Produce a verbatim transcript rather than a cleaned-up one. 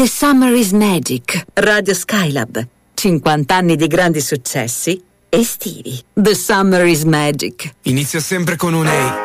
The Summer is Magic. Radio Skylab. cinquanta anni di grandi successi estivi. The Summer is Magic. Inizia sempre con un A.